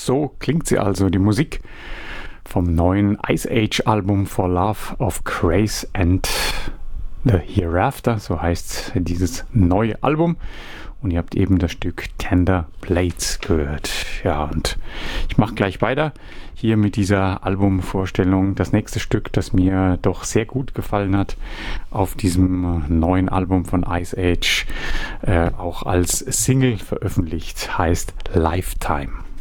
So klingt sie also, die Musik vom neuen Ice Age Album For Love of Grace and the Hereafter, so heißt dieses neue Album. Und ihr habt eben das Stück Tender Blades gehört. Ja, und ich mache gleich weiter hier mit dieser Albumvorstellung. Das nächste Stück, das mir doch sehr gut gefallen hat auf diesem neuen Album von Ice Age, auch als Single veröffentlicht, heißt Lifetime.